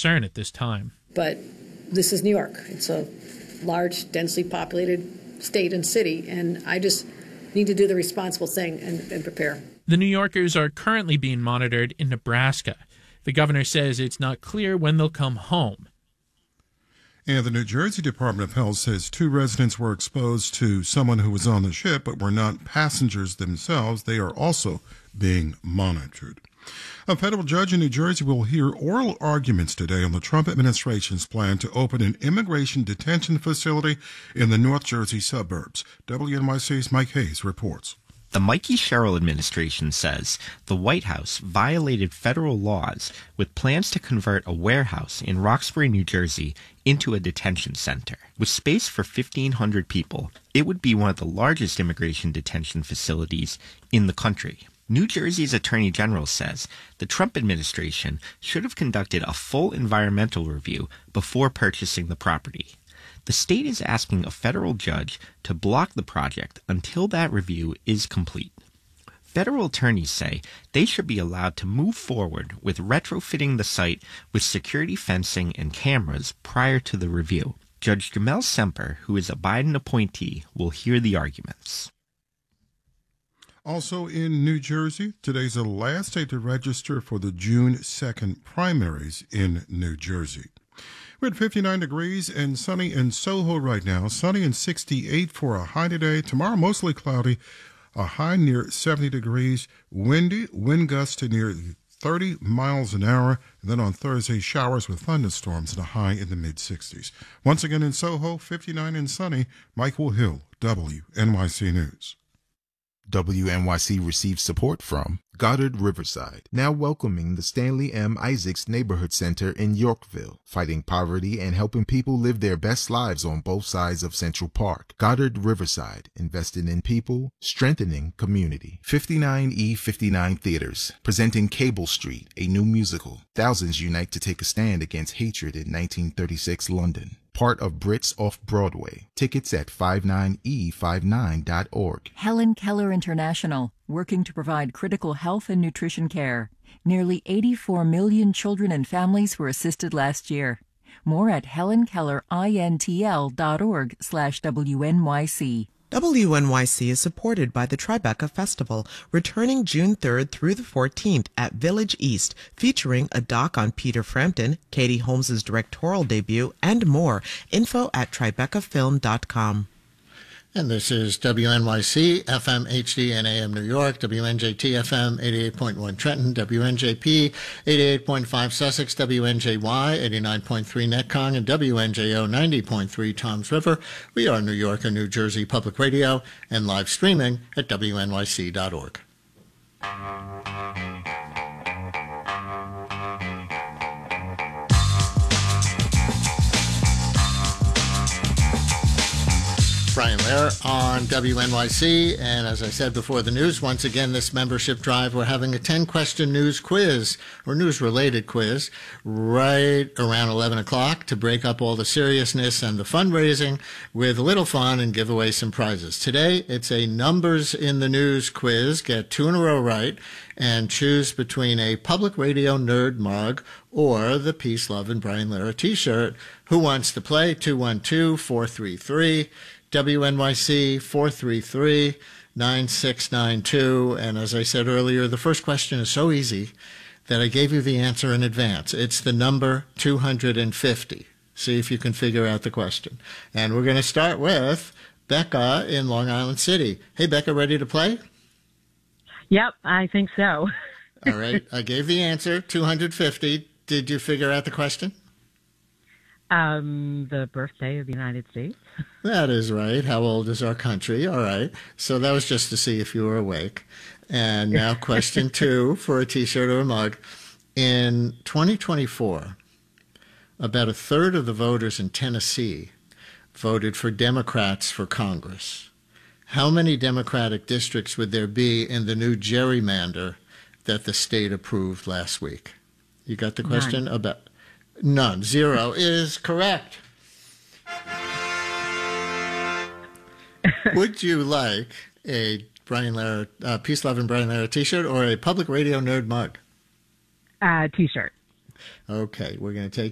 concern at this time. But this is New York. It's a large, densely populated state and city, and I just need to do the responsible thing and prepare. The New Yorkers are currently being monitored in Nebraska. The governor says it's not clear when they'll come home. And the New Jersey Department of Health says 2 residents were exposed to someone who was on the ship but were not passengers themselves. They are also being monitored. A federal judge in New Jersey will hear oral arguments today on the Trump administration's plan to open an immigration detention facility in the North Jersey suburbs. WNYC's Mike Hayes reports. The Mikey Sherrill administration says the White House violated federal laws with plans to convert a warehouse in Roxbury, New Jersey, into a detention center. With space for 1,500 people, it would be one of the largest immigration detention facilities in the country. New Jersey's Attorney General says the Trump administration should have conducted a full environmental review before purchasing the property. The state is asking a federal judge to block the project until that review is complete. Federal attorneys say they should be allowed to move forward with retrofitting the site with security fencing and cameras prior to the review. Judge Jamel Semper, who is a Biden appointee, will hear the arguments. Also in New Jersey, today's the last day to register for the June 2nd primaries in New Jersey. We're at 59 degrees and sunny in Soho right now. Sunny and 68 for a high today. Tomorrow, mostly cloudy. A high near 70 degrees. Windy, wind gusts to near 30 miles an hour. And then on Thursday, showers with thunderstorms and a high in the mid-60s. Once again in Soho, 59 and sunny. Michael Hill, WNYC News. WNYC receives support from Goddard Riverside, now welcoming the Stanley M. Isaacs Neighborhood Center in Yorkville, fighting poverty and helping people live their best lives on both sides of Central Park. Goddard Riverside, invested in people, strengthening community. 59E59 Theaters, presenting Cable Street, a new musical. Thousands unite to take a stand against hatred in 1936 London. Part of Brits Off-Broadway. Tickets at 59e59.org. Helen Keller International, working to provide critical health and nutrition care. Nearly 84 million children and families were assisted last year. More at helenkellerintl.org/WNYC. WNYC is supported by the Tribeca Festival, returning June 3rd through the 14th at Village East, featuring a doc on Peter Frampton, Katie Holmes' directorial debut, and more. Info at tribecafilm.com. And this is WNYC, FM, HD, and AM New York, WNJT, FM, 88.1 Trenton, WNJP, 88.5 Sussex, WNJY, 89.3 Netcong, and WNJO, 90.3 Toms River. We are New York and New Jersey Public Radio and live streaming at WNYC.org. Brian Lehrer on WNYC, and as I said before the news, once again this membership drive, we're having a 10-question news quiz, or news-related quiz, right around 11 o'clock to break up all the seriousness and the fundraising with a little fun and give away some prizes. Today, it's a numbers in the news quiz. Get 2 in a row right and choose between a Public Radio Nerd mug or the Peace, Love, and Brian Lehrer t-shirt. Who wants to play? 212-433. WNYC 433-9692. And as I said earlier, the first question is so easy that I gave you the answer in advance. It's the number 250. See if you can figure out the question. And we're going to start with Becca in Long Island City. Hey, Becca, ready to play? Yep, I think so. All right. I gave the answer, 250. Did you figure out the question? The birthday of the United States. That is right. How old is our country? All right. So that was just to see if you were awake. And now question 2 for a t-shirt or a mug. In 2024, about a third of the voters in Tennessee voted for Democrats for Congress. How many Democratic districts would there be in the new gerrymander that the state approved last week? You got the question? None. 0 is correct. Would you like a Brian Lehrer, Peace, Love, and Brian Lehrer t-shirt or a Public Radio Nerd mug? T-shirt. Okay, we're going to take